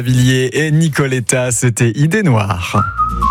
Villiers et Nicoletta, c'était Idée Noire.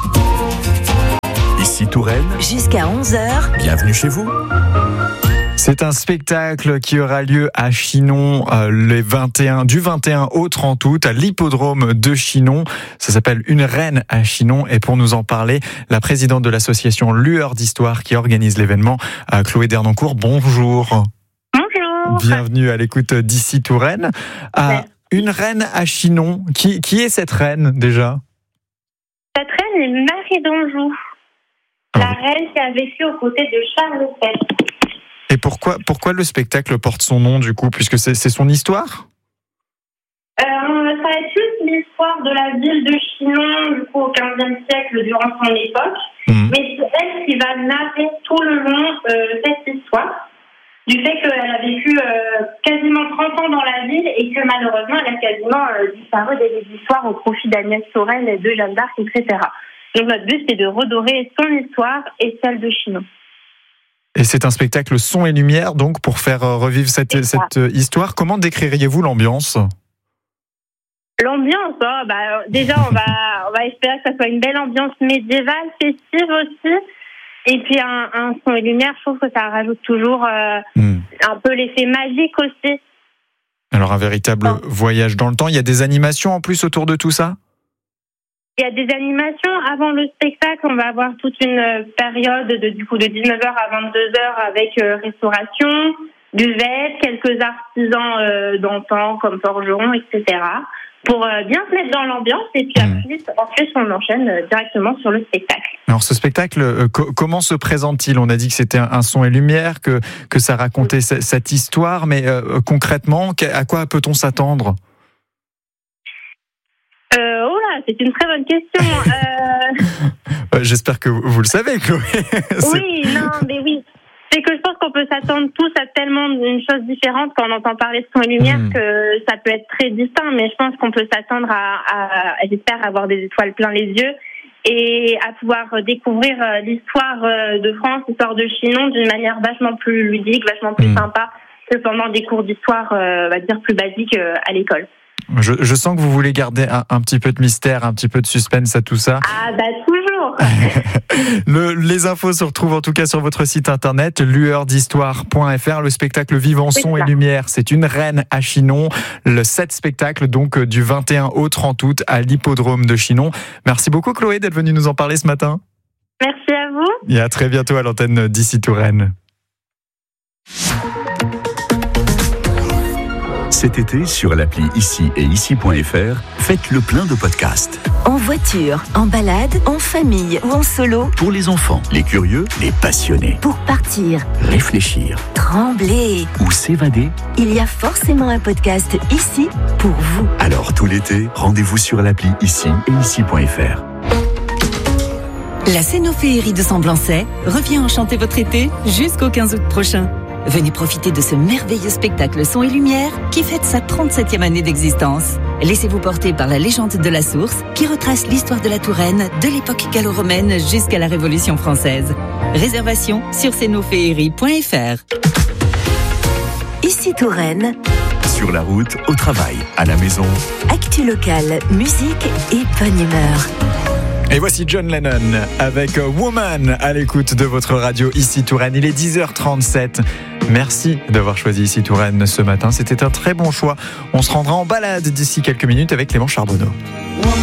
Ici Touraine, jusqu'à 11h. Bienvenue chez vous. C'est un spectacle qui aura lieu à Chinon du 21 au 30 août à l'hippodrome de Chinon. Ça s'appelle Une reine à Chinon. Et pour nous en parler, la présidente de l'association Lueur d'Histoire qui organise l'événement, Chloé Dernancourt. Bonjour. Bonjour. Bienvenue à l'écoute d'Ici Touraine. Une reine à Chinon. Qui est cette reine déjà ? Cette reine est Marie d'Anjou, la reine qui a vécu aux côtés de Charles VII. Et pourquoi le spectacle porte son nom du coup, puisque c'est son histoire ? Ça va être juste l'histoire de la ville de Chinon, du coup au XVe siècle, durant son époque. Mais c'est elle qui va narrer tout le long cette histoire, du fait qu'elle a vécu quasiment 30 ans dans la ville et que malheureusement elle a quasiment disparu des histoires au profit d'Agnès Sorel et de Jeanne d'Arc, etc. Donc notre but c'est de redorer son histoire et celle de Chinon. Et c'est un spectacle son et lumière, donc, pour faire revivre cette histoire. Comment décririez-vous l'ambiance ? L'ambiance, déjà, on va espérer que ça soit une belle ambiance médiévale, festive aussi. Et puis, un son et lumière, je trouve que ça rajoute toujours un peu l'effet magique aussi. Alors, un véritable voyage dans le temps. Il y a des animations en plus autour de tout ça ? Il y a des animations. Avant le spectacle, on va avoir toute une période de 19h à 22h avec restauration, buvette, quelques artisans d'antan comme forgerons, etc. pour bien se mettre dans l'ambiance. Et puis ensuite, on enchaîne directement sur le spectacle. Alors ce spectacle, comment se présente-t-il ? On a dit que c'était un son et lumière, que ça racontait cette histoire, mais concrètement, à quoi peut-on s'attendre ? C'est une très bonne question. J'espère que vous le savez, Chloé. Oui. C'est que je pense qu'on peut s'attendre tous à tellement d'une chose différente quand on entend parler de son et lumière que ça peut être très distinct. Mais je pense qu'on peut s'attendre à j'espère, avoir des étoiles plein les yeux et à pouvoir découvrir l'histoire de France, l'histoire de Chinon d'une manière vachement plus ludique, vachement plus sympa que pendant des cours d'histoire, on va dire, plus basiques à l'école. Je sens que vous voulez garder un petit peu de mystère, un petit peu de suspense à tout ça. Toujours. Les infos se retrouvent en tout cas sur votre site internet lueurdhistoire.fr. Le spectacle vivant son et lumière, c'est Une reine à Chinon. Le 7 spectacle donc du 21 au 30 août à l'hippodrome de Chinon. Merci beaucoup Chloé d'être venue nous en parler ce matin. Merci à vous. Et à très bientôt à l'antenne d'Ici Touraine. Cet été, sur l'appli Ici et Ici.fr, faites le plein de podcasts. En voiture, en balade, en famille ou en solo. Pour les enfants, les curieux, les passionnés. Pour partir, réfléchir, trembler ou s'évader. Il y a forcément un podcast ici pour vous. Alors tout l'été, rendez-vous sur l'appli Ici et Ici.fr. La Cénophéerie de Semblançay revient enchanter votre été jusqu'au 15 août prochain. Venez profiter de ce merveilleux spectacle son et lumière qui fête sa 37e année d'existence. Laissez-vous porter par la légende de la source qui retrace l'histoire de la Touraine de l'époque gallo-romaine jusqu'à la Révolution française. Réservation sur cénophéerie.fr. Ici Touraine. Sur la route, au travail, à la maison. Actu locale, musique et bonne humeur. Et voici John Lennon avec Woman à l'écoute de votre radio Ici Touraine. Il est 10h37. Merci d'avoir choisi Ici Touraine ce matin. C'était un très bon choix. On se rendra en balade d'ici quelques minutes avec Clément Charbonneau.